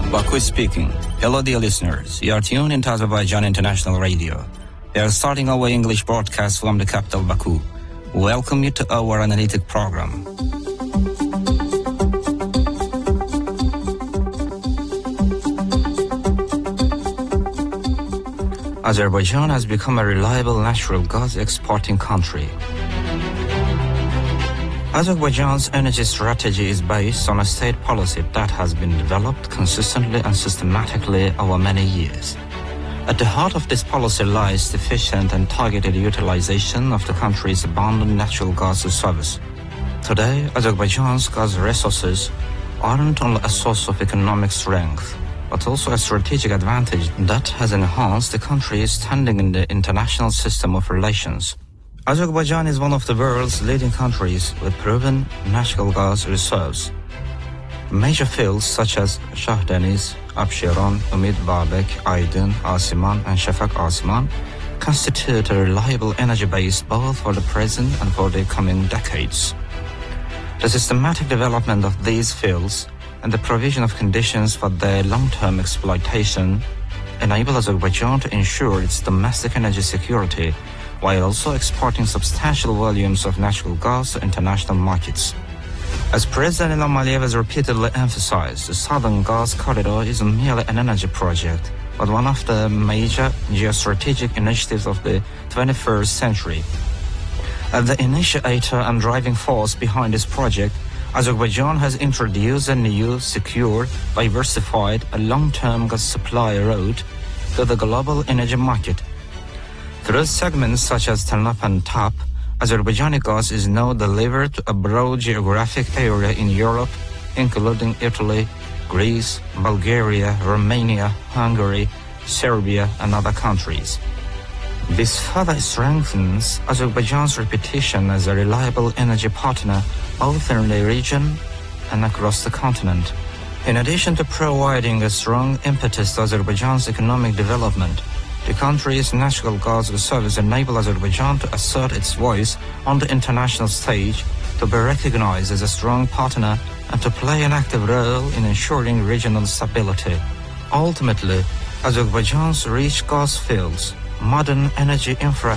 Baku speaking. Hello dear listeners, you are tuned into Azerbaijan International Radio. We are starting our English broadcast from the capital Baku. Welcome you to our analytic program. Azerbaijan has become a reliable natural gas exporting country. Azerbaijan's energy strategy is based on a state policy that has been developed consistently and systematically over many years. At the heart of this policy lies the efficient and targeted utilization of the country's abundant natural gas reserves. Today, Azerbaijan's gas resources aren't only a source of economic strength, but also a strategic advantage that has enhanced the country's standing in the international system of relations. Azerbaijan is one of the world's leading countries with proven natural gas reserves. Major fields such as Shah Deniz, Absheron, Umid Babek, Aydin, Asiman and Shafak Asiman constitute a reliable energy base both for the present and for the coming decades. The systematic development of these fields and the provision of conditions for their long-term exploitation enable Azerbaijan to ensure its domestic energy security while also exporting substantial volumes of natural gas to international markets. As President Ilham Aliyev has repeatedly emphasized, the Southern Gas Corridor isn't merely an energy project, but one of the major geostrategic initiatives of the 21st century. As the initiator and driving force behind this project, Azerbaijan has introduced a new, secure, diversified, and long-term gas supply route to the global energy market. Through segments such as TANAP and TAP, Azerbaijani gas is now delivered to a broad geographic area in Europe, including Italy, Greece, Bulgaria, Romania, Hungary, Serbia, and other countries. This further strengthens Azerbaijan's reputation as a reliable energy partner both in the region and across the continent. In addition to providing a strong impetus to Azerbaijan's economic development, the country's natural gas reserves enable Azerbaijan to assert its voice on the international stage, to be recognized as a strong partner, and to play an active role in ensuring regional stability. Ultimately, Azerbaijan's rich gas fields, modern energy infrastructure,